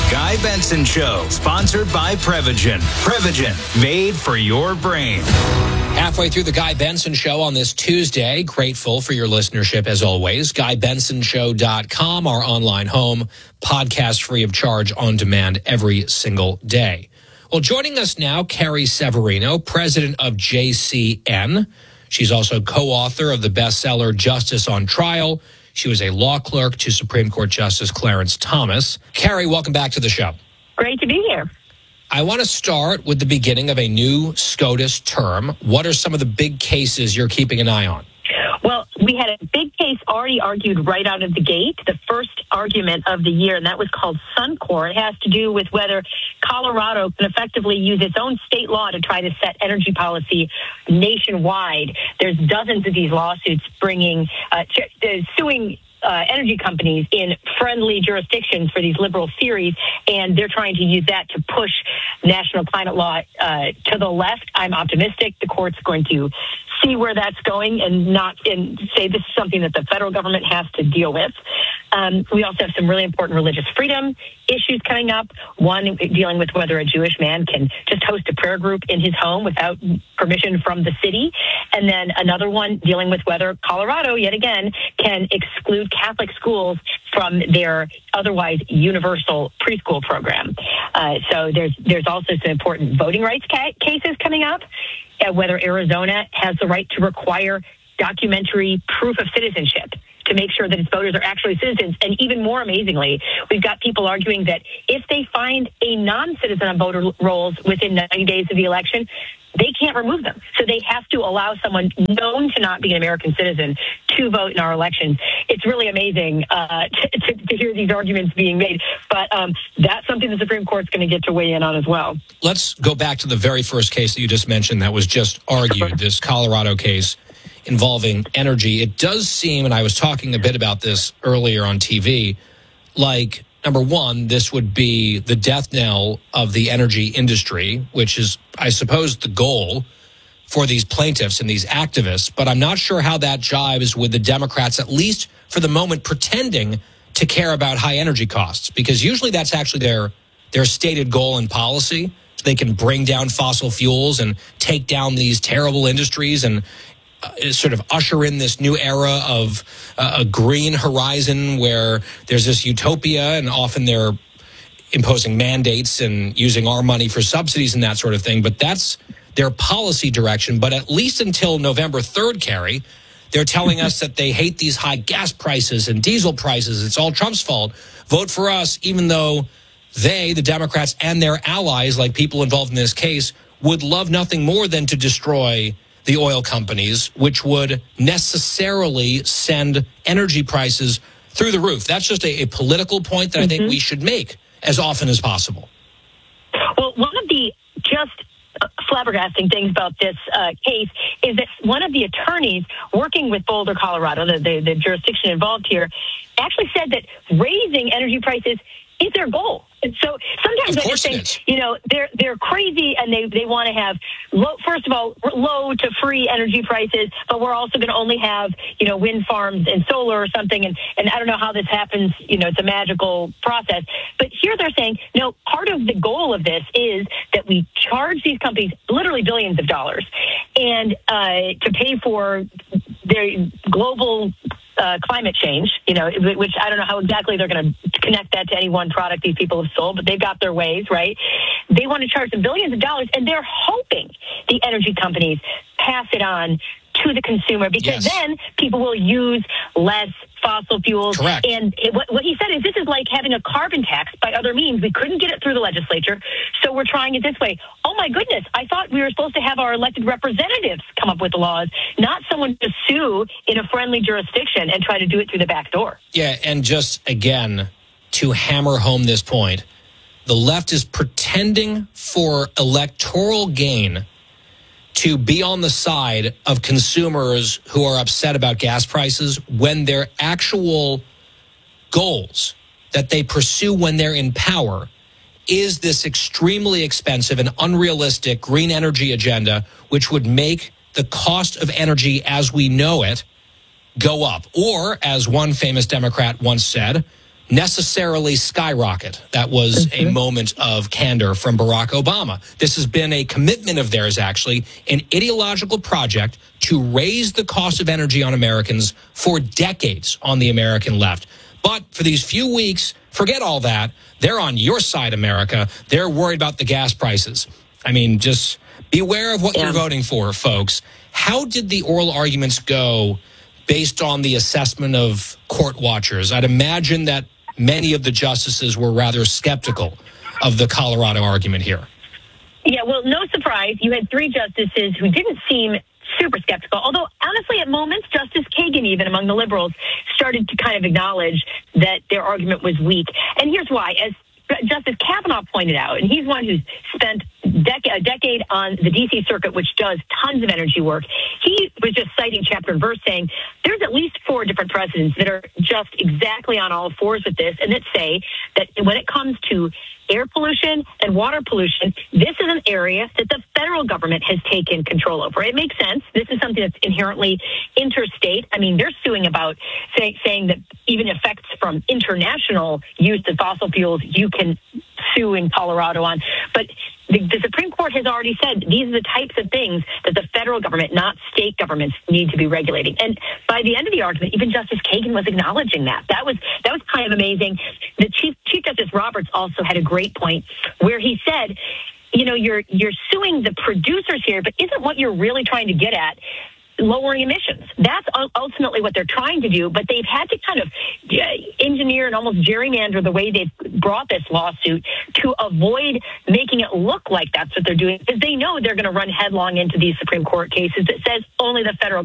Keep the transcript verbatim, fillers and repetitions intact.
Guy Benson Show, sponsored by Prevagen. Prevagen, made for your brain. Halfway through the Guy Benson Show on this Tuesday. Grateful for your listenership as always. guy benson show dot com, our online home, podcast free of charge, on demand every single day. Well, joining us now, Carrie Severino, president of J C N. She's also co-author of the bestseller Justice on Trial. She was a law clerk to Supreme Court Justice Clarence Thomas. Carrie, welcome back to the show. Great to be here. I want to start with the beginning of a new SCOTUS term. What are some of the big cases you're keeping an eye on? Well, we had a big case already argued right out of the gate, the first argument of the year, and that was called Suncor. It has to do with whether Colorado can effectively use its own state law to try to set energy policy nationwide. There's dozens of these lawsuits bringing, uh, suing Uh, energy companies in friendly jurisdictions for these liberal theories, and they're trying to use that to push national climate law uh, to the left. I'm optimistic the court's going to see where that's going and not and say this is something that the federal government has to deal with. Um, we also have some really important religious freedom issues coming up. One dealing with whether a Jewish man can just host a prayer group in his home without permission from the city. And then another one dealing with whether Colorado, yet again, can exclude Catholic schools from their otherwise universal preschool program. Uh, so there's there's also some important voting rights ca- cases coming up, uh, whether Arizona has the right to require documentary proof of citizenship to make sure that its voters are actually citizens. And even more amazingly, we've got people arguing that if they find a non-citizen on voter rolls within ninety days of the election, they can't remove them. So they have to allow someone known to not be an American citizen to vote in our elections. It's really amazing uh, to, to, to hear these arguments being made. But um, that's something the Supreme Court's going to get to weigh in on as well. Let's go back to the very first case that you just mentioned that was just argued, this Colorado case involving energy. It does seem, and I was talking a bit about this earlier on T V, like, number one, this would be the death knell of the energy industry, which is, I suppose, the goal for these plaintiffs and these activists. But I'm not sure how that jives with the Democrats, at least for the moment, pretending to care about high energy costs, because usually that's actually their their stated goal and policy. So they can bring down fossil fuels and take down these terrible industries and Uh, sort of usher in this new era of uh, a green horizon where there's this utopia, and often they're imposing mandates and using our money for subsidies and that sort of thing. But that's their policy direction. But at least until November third, Carrie, they're telling us that they hate these high gas prices and diesel prices. It's all Trump's fault. Vote for us, even though they, the Democrats, and their allies, like people involved in this case, would love nothing more than to destroy the oil companies, which would necessarily send energy prices through the roof. That's just a, a political point that mm-hmm. I think we should make as often as possible. Well, one of the just flabbergasting things about this uh, case is that one of the attorneys working with Boulder, Colorado, the, the, the jurisdiction involved here, actually said that raising energy prices is their goal. And so sometimes I just think, you know, they're they're crazy and they, they want to have, low, first of all, low to free energy prices, but we're also going to only have, you know, wind farms and solar or something. And, and I don't know how this happens. You know, it's a magical process. But here they're saying, no, part of the goal of this is that we charge these companies literally billions of dollars and uh, to pay for their global Uh, climate change, you know, which I don't know how exactly they're going to connect that to any one product these people have sold, but they've got their ways, right? They want to charge them billions of dollars, and they're hoping the energy companies pass it on to the consumer because yes. then people will use less fossil fuels. Correct. And it, what, what he said is this is like having a carbon tax by other means. We couldn't get it through the legislature, so we're trying it this way. Oh, my goodness. I thought we were supposed to have our elected representatives come up with the laws, not someone to sue in a friendly jurisdiction and try to do it through the back door. Yeah, and just, again, to hammer home this point, the left is pretending for electoral gain to be on the side of consumers who are upset about gas prices when their actual goals that they pursue when they're in power is this extremely expensive and unrealistic green energy agenda, which would make the cost of energy as we know it go up. Or, as one famous Democrat once said, necessarily skyrocket. That was mm-hmm. a moment of candor from Barack Obama. This has been a commitment of theirs, actually, an ideological project to raise the cost of energy on Americans for decades on the American left. But for these few weeks, forget all that. They're on your side, America. They're worried about the gas prices. I mean, just beware of what yeah. you're voting for, folks. How did the oral arguments go based on the assessment of court watchers? I'd imagine that many of the justices were rather skeptical of the Colorado argument here. Yeah, well, no surprise. You had three justices who didn't seem super skeptical, although honestly at moments Justice Kagan, even among the liberals, started to kind of acknowledge that their argument was weak. And here's why. As Justice Kavanaugh pointed out, and he's one who's spent dec- a decade on the D C circuit, which does tons of energy work, he was just citing chapter and verse saying there's at least four different precedents that are just exactly on all fours with this, and that say that when it comes to air pollution and water pollution, this is an area that the federal government has taken control over. It makes sense. This is something that's inherently interstate. I mean, they're suing about say, saying that even effects from international use of fossil fuels, you can sue in Colorado on. But the, the Supreme Court has already said these are the types of things that the federal government, not state governments, need to be regulating. And by the end of the argument, even Justice Kagan was acknowledging that. That was that was kind of amazing. The Chief Chief Justice Roberts also had a great point where he said, you know, you're you're suing the producers here, but isn't what you're really trying to get at lowering emissions? That's ultimately what they're trying to do, but they've had to kind of engineer and almost gerrymander the way they've brought this lawsuit to avoid making it look like that's what they're doing, because they know they're going to run headlong into these Supreme Court cases that says only the federal